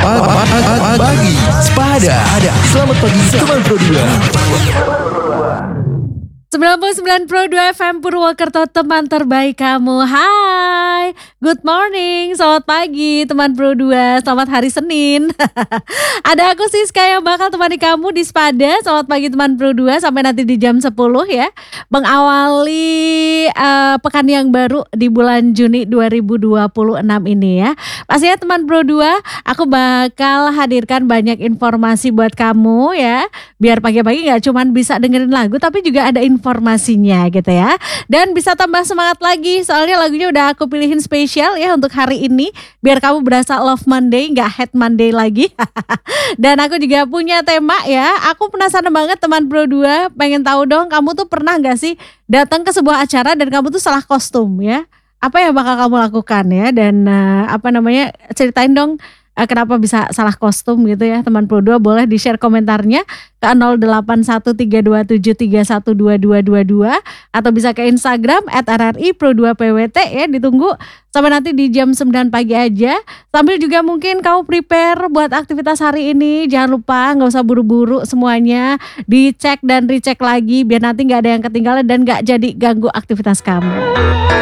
Pagi Sepada. Selamat pagi teman Pro 99 Pro 2 FM Purwokerto, teman terbaik kamu. Hai, good morning, selamat pagi teman Pro 2, selamat hari Senin. Ada aku Siska yang bakal temani kamu di Sepada. Selamat pagi teman Pro 2 sampai nanti di jam 10 ya. Mengawali pekan yang baru di bulan Juni 2026 ini ya. Pastinya teman Pro 2, aku bakal hadirkan banyak informasi buat kamu ya. Biar pagi-pagi gak cuman bisa dengerin lagu tapi juga ada informasinya gitu ya. Dan bisa tambah semangat lagi soalnya lagunya udah aku pilihin spesial ya untuk hari ini. Biar kamu berasa Love Monday gak Hate Monday lagi. Dan aku juga punya tema ya. Aku penasaran banget teman Pro 2, pengen tahu dong kamu tuh pernah gak sih datang ke sebuah acara dan kamu tuh salah kostum ya. Apa yang bakal kamu lakukan ya. Dan ceritain dong kenapa bisa salah kostum gitu ya teman Pro 2, boleh di share komentarnya ke 081327312222 atau bisa ke Instagram @rripro2pwt ya, ditunggu sampai nanti di jam 9 pagi aja. Sambil juga mungkin kamu prepare buat aktivitas hari ini, jangan lupa gak usah buru-buru semuanya, dicek dan recheck lagi biar nanti gak ada yang ketinggalan dan gak jadi ganggu aktivitas kamu.